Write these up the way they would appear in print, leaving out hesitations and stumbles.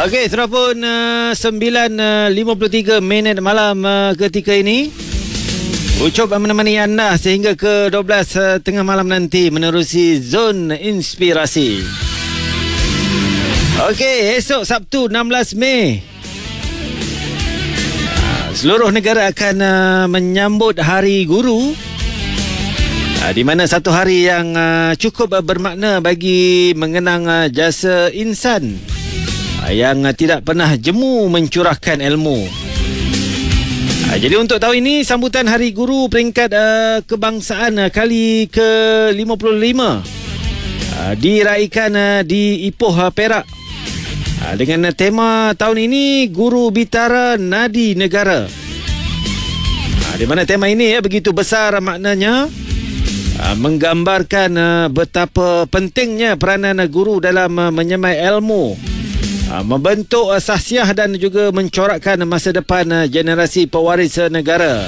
Okey, sudah pun 9.53 minit malam ketika ini. Ucup menemani anda sehingga ke 12 tengah malam nanti menerusi Zon Inspirasi. Okey, esok Sabtu 16 Mei. Seluruh negara akan menyambut Hari Guru. Di mana satu hari yang cukup bermakna bagi mengenang jasa insan yang tidak pernah jemu mencurahkan ilmu. Jadi untuk tahun ini sambutan Hari Guru peringkat kebangsaan kali ke-55 diraikan di Ipoh, Perak. Dengan tema tahun ini Guru Bitara Nadi Negara. Di mana tema ini begitu besar maknanya, menggambarkan betapa pentingnya peranan guru dalam menyemai ilmu, membentuk sahsiah dan juga mencorakkan masa depan generasi pewaris negara.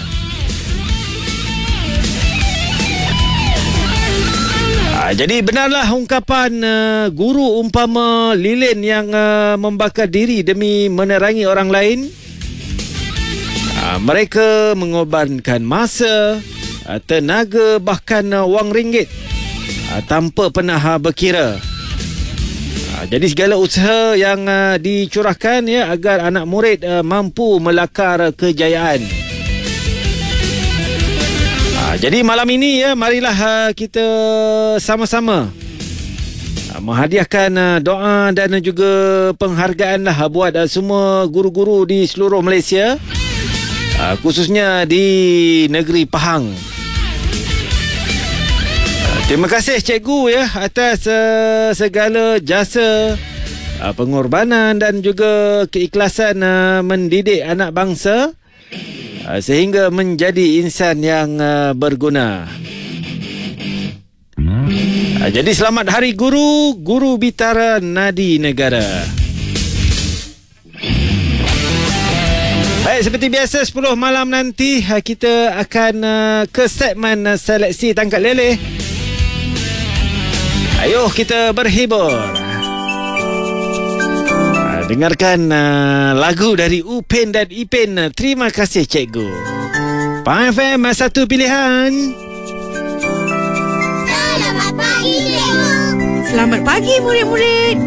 Jadi benarlah ungkapan guru umpama lilin yang membakar diri demi menerangi orang lain. Mereka mengorbankan masa, tenaga, bahkan wang ringgit tanpa pernah berkira. Jadi segala usaha yang dicurahkan agar anak murid mampu melakar kejayaan. Jadi malam ini marilah kita sama-sama menghadiahkan doa dan juga penghargaan buat semua guru-guru di seluruh Malaysia, khususnya di negeri Pahang. Terima kasih cikgu atas segala jasa, pengorbanan dan juga keikhlasan mendidik anak bangsa sehingga menjadi insan yang berguna. Jadi selamat Hari Guru, Guru Bitara Nadi Negara. Baik, seperti biasa 10 malam nanti kita akan ke segmen seleksi tangkap leleh. Ayo kita berhibur. Dengarkan lagu dari Upin dan Ipin. Terima kasih cikgu. Pahang FM satu pilihan. Selamat pagi cikgu. Selamat pagi murid-murid.